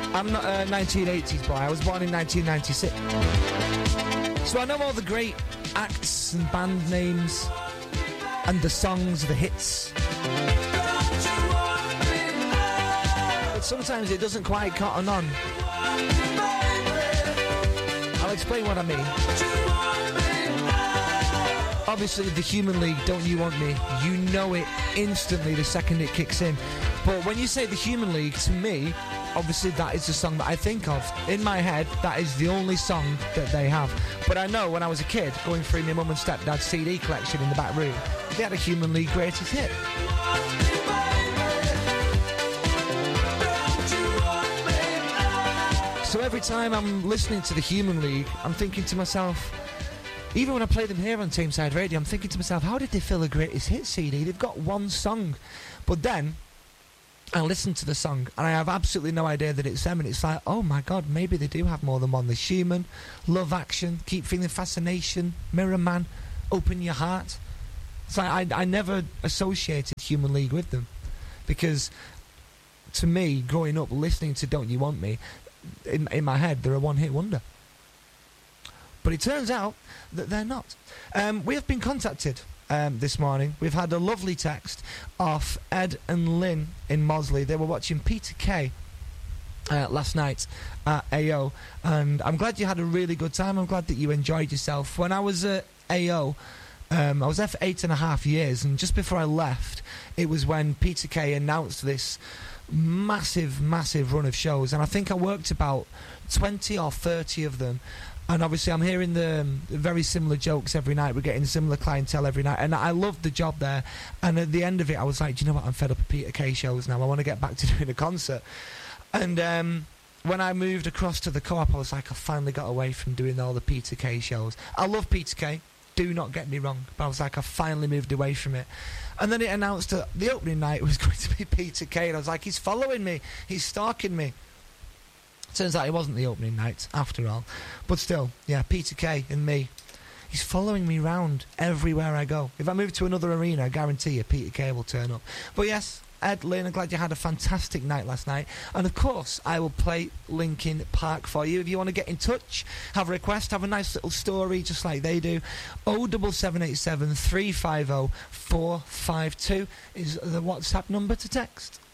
I'm not a 1980s boy. I was born in 1996. So I know all the great acts and band names and the songs, the hits. But sometimes it doesn't quite cotton on. I'll explain what I mean. Obviously, the Human League, Don't You Want Me, you know it instantly the second it kicks in. But when you say the Human League, to me, obviously that is the song that I think of. In my head, that is the only song that they have. But I know when I was a kid, going through my mum and stepdad's CD collection in the back room, they had a Human League greatest hit. So every time I'm listening to the Human League, I'm thinking to myself, even when I play them here on Tameside Radio, I'm thinking to myself, how did they fill a greatest hit CD? They've got one song. But then I listen to the song and I have absolutely no idea that it's them, and it's like, oh my god, maybe they do have more than one. There's Human, Love Action, Keep Feeling Fascination, Mirror Man, Open Your Heart. It's like I never associated Human League with them, because to me, growing up listening to Don't You Want Me, in my head they're a one-hit wonder. But it turns out that they're not. We have been contacted this morning. We've had a lovely text off Ed and Lynn in Mosley. They were watching Peter Kay last night at AO, and I'm glad you had a really good time. I'm glad that you enjoyed yourself. When I was at AO, I was there for 8.5 years, and just before I left, it was when Peter Kay announced this massive run of shows, and I think I worked about 20 or 30 of them. And obviously I'm hearing the very similar jokes every night. We're getting similar clientele every night. And I loved the job there. And at the end of it, I was like, do you know what? I'm fed up of Peter Kay shows now. I want to get back to doing a concert. And when I moved across to the Co-op, I was like, I finally got away from doing all the Peter Kay shows. I love Peter Kay. Do not get me wrong. But I was like, I finally moved away from it. And then it announced that the opening night was going to be Peter Kay. And I was like, he's following me. He's stalking me. Turns out it wasn't the opening night, after all. But still, yeah, Peter Kay and me. He's following me round everywhere I go. If I move to another arena, I guarantee you Peter Kay will turn up. But yes, Ed, Lynn, I'm glad you had a fantastic night last night. And of course, I will play Linkin Park for you. If you want to get in touch, have a request, have a nice little story, just like they do, 07787 350 452 is the WhatsApp number to text.